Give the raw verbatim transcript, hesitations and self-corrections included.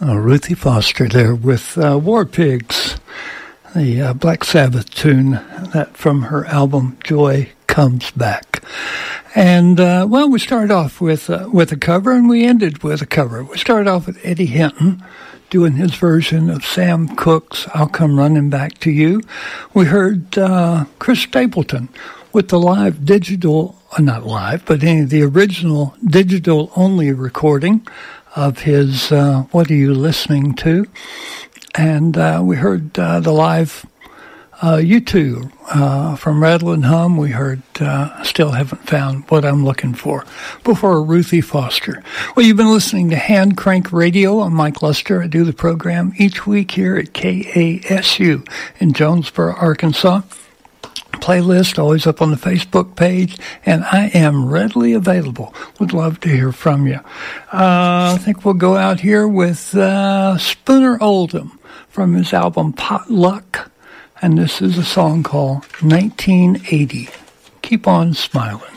Uh, Ruthie Foster there with uh, War Pigs, the uh, Black Sabbath tune that from her album Joy Comes Back. And, uh, well, we started off with, uh, with a cover, and we ended with a cover. We started off with Eddie Hinton doing his version of Sam Cooke's I'll Come Running Back to You. We heard uh, Chris Stapleton with the live digital, uh, not live, but any the original digital-only recording of his uh, What Are You Listening To? And uh, we heard uh, the live uh, U two uh, from Rattle and Hum. We heard uh, Still Haven't Found What I'm Looking For before Ruthie Foster. Well, you've been listening to Hand Crank Radio. I'm Mike Luster. I do the program each week here at K A S U in Jonesboro, Arkansas. Playlist always up on the Facebook page, and I am readily available. Would love to hear from you. Uh, I think we'll go out here with uh, Spooner Oldham from his album Potluck, and this is a song called nineteen eighty. Keep on smiling.